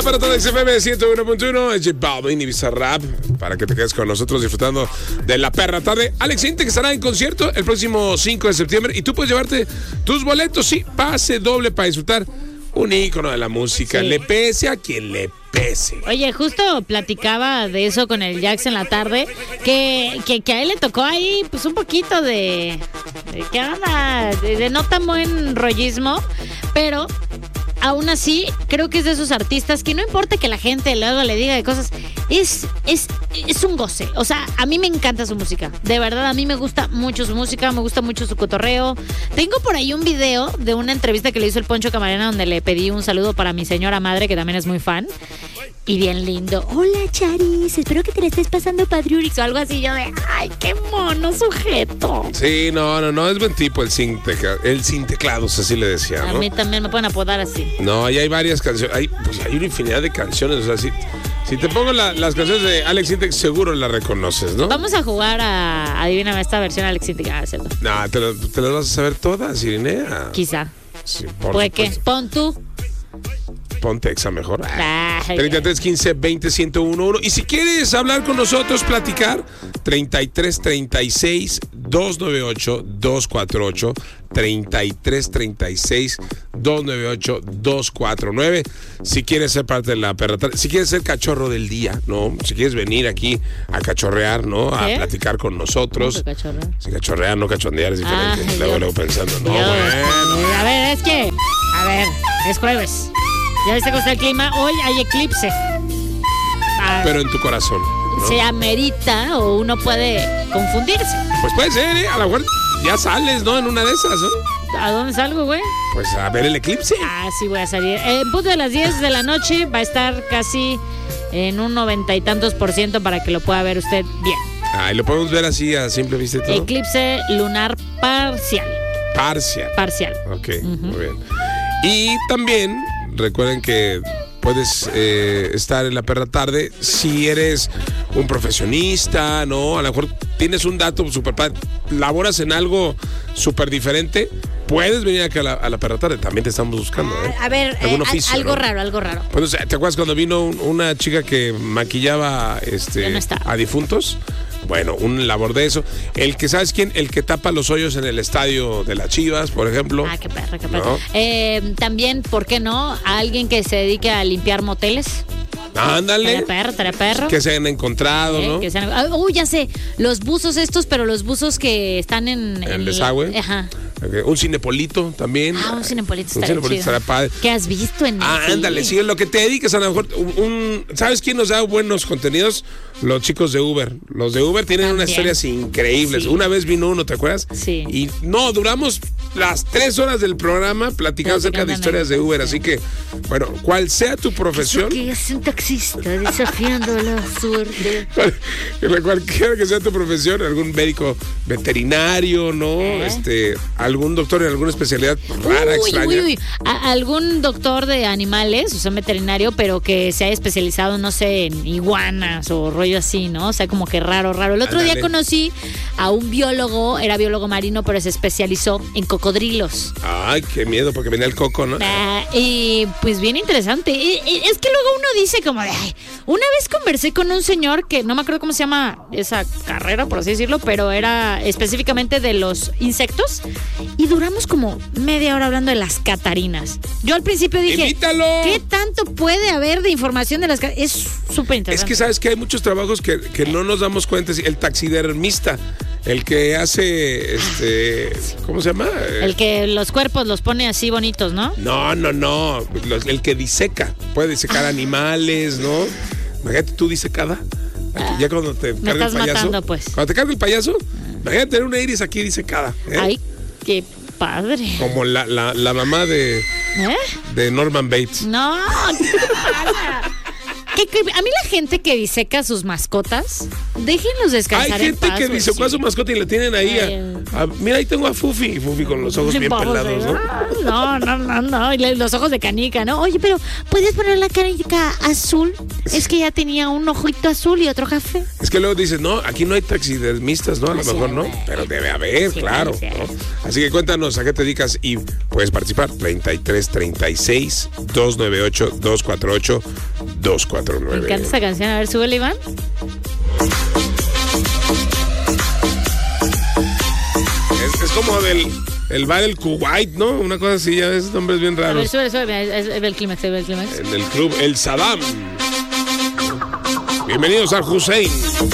la Perra Tarde XFM 101.1, es J Balvin y Bizarrap, para que te quedes con nosotros disfrutando de la Perra Tarde. Alex Intec estará en concierto el próximo 5 de septiembre y tú puedes llevarte tus boletos, sí, pase doble para disfrutar un ícono de la música, sí. Le pese a quien le pese. Oye, justo platicaba de eso con el Jax en la tarde, que a él le tocó ahí pues un poquito de ¿qué onda? De no tan buen rollismo, pero aún así, creo que es de esos artistas que no importa que la gente luego le diga de cosas, es un goce. O sea, a mí me encanta su música. De verdad, a mí me gusta mucho su música, me gusta mucho su cotorreo. Tengo por ahí un video de una entrevista que le hizo el Poncho Camarena donde le pedí un saludo para mi señora madre, que también es muy fan. Y bien lindo. Hola, Charis, espero que te la estés pasando padriurix o algo así. Yo de, ay, qué mono sujeto. Sí, no, es buen tipo el sin teclados, así le decía, ¿no? A mí también me pueden apodar así. No, ahí hay varias canciones, hay una infinidad de canciones, o sea, si te pongo las canciones de Alex Intec, seguro las reconoces, ¿no? Vamos a jugar a Adivíname esta versión Alex Intec. No, te las vas a saber todas, Irinea. Quizá. Sí, ¿Pues qué? Pon tú. Ponte Exa mejor. 33 15 20 1011. Y si quieres hablar con nosotros, platicar, 33 36 298 248, 33 36 298 249. Si quieres ser parte de la Perra Tarde, si quieres ser cachorro del día, ¿no? Si quieres venir aquí a cachorrear, ¿no? A platicar con nosotros. Si cachorrear, no cachondear, es diferente. Luego pensando, no, bueno. A ver, es jueves. Ya viste cómo está el clima. Hoy hay eclipse. Pero en tu corazón, ¿no? Se amerita o uno puede confundirse. Pues puede ser, ¿eh? A lo mejor ya sales, ¿no? En una de esas, ¿no? ¿A dónde salgo, güey? Pues a ver el eclipse. Sí voy a salir. En punto de las 10 de la noche va a estar casi en un 90 y tantos % para que lo pueda ver usted bien. Y lo podemos ver así a simple vista y todo. Eclipse lunar parcial. Parcial. Ok, muy bien. Y también recuerden que puedes estar en la Perra Tarde si eres un profesionista, ¿no? A lo mejor tienes un dato súper padre, laboras en algo súper diferente, puedes venir aquí a la Perra Tarde, también te estamos buscando, ¿eh? A ver, oficio, algo, ¿no? Algo raro. Pues, ¿te acuerdas cuando vino una chica que maquillaba a difuntos? Bueno, un labor de eso. El que, ¿sabes quién? El que tapa los hoyos en el estadio de las Chivas, por ejemplo. Qué perra. ¿No? También, ¿por qué no? A alguien que se dedique a limpiar moteles. Ándale. Perro. Que se han encontrado, ¿no? Ya sé. Los buzos estos, pero los buzos que están en el desagüe. Ajá. Un cinepolito también. Un cinepolito estaría padre. ¿Qué has visto en ándale, sí, lo que te dediques a lo mejor. ¿Sabes quién nos da buenos contenidos? Los chicos de Uber. Los de Uber tienen unas historias increíbles. Sí. Una vez vino uno, ¿te acuerdas? Sí. Y duramos las 3 horas del programa platicando acerca de historias de Uber. Así que, bueno, cual sea tu profesión. Que es un taxista desafiando la suerte. Cualquiera que sea tu profesión, algún médico veterinario, ¿no? Algún doctor en alguna especialidad rara, extraña. Algún doctor de animales, o sea, veterinario, pero que se haya especializado, no sé, en iguanas o rollo así, ¿no? O sea, como que raro. El otro día conocí a un biólogo, era biólogo marino, pero se especializó en cocodrilos. Ay, qué miedo, porque venía el coco, ¿no? Y pues bien interesante. Es que luego uno dice como de, una vez conversé con un señor que no me acuerdo cómo se llama esa carrera, por así decirlo, pero era específicamente de los insectos. Y duramos como media hora hablando de las catarinas. Yo al principio dije, ¡invítalo! ¿Qué tanto puede haber de información de las catarinas? Es súper interesante. Es que sabes que hay muchos trabajos que no nos damos cuenta. El taxidermista, el que hace, ¿cómo se llama? El que los cuerpos los pone así bonitos, ¿no? No. El que diseca. Puede disecar animales, ¿no? Imagínate tú disecada. Ya cuando te carga el payaso. Matando, pues. Cuando te carga el payaso, imagínate tener una iris aquí disecada. Ay, qué padre. Como la mamá de Norman Bates. No, a mí la gente que diseca sus mascotas, déjenlos descansar. Hay gente que disecó a su mascota y le tienen ahí mira, ahí tengo a Fufi con los ojos bien pelados, ¿no? No, y los ojos de canica, ¿no? Oye, pero ¿puedes poner la canica azul? Es que ya tenía un ojito azul y otro café. Es que luego dices, no, aquí no hay taxidermistas, ¿no? A lo mejor no, pero debe haber, claro, ¿no? Así que cuéntanos a qué te dedicas y puedes participar. 33 36 298 248, 249. Me encanta esta canción. A ver, súbele, Iván. Es como el bar El Kuwait, ¿no? Una cosa así, ya ves, nombres bien raros. A ver, sube. Es el clímax, el clímax. En el club El Saddam. Bienvenidos al Hussein.